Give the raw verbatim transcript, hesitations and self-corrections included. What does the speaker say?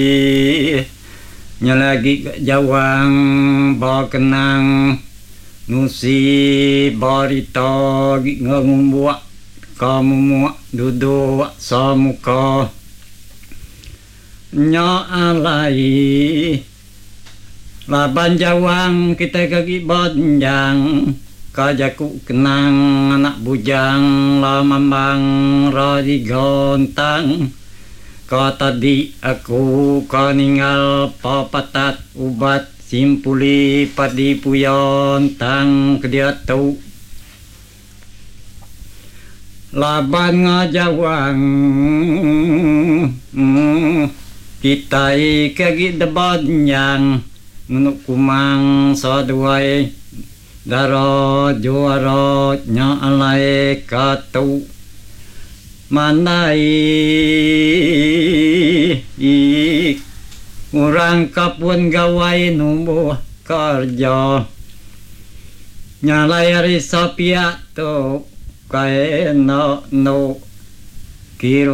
nyalagi jawang ba kenang nusi barita ngumbuak kamu duduk samuka nya alai laban jawang kita kaki banjang kajaku kenang anak bujang lamambang radi gontang kau tadi aku kau ninggal papatat ubat simpuli padi puyon tang kedia tau laban ngajawang mm, kita kagi debanjang ngunuk kumang saduai daro juara nya alai katu mandai urang kapun gawai nubuh kerja nyalai risapia tu kae no no kiro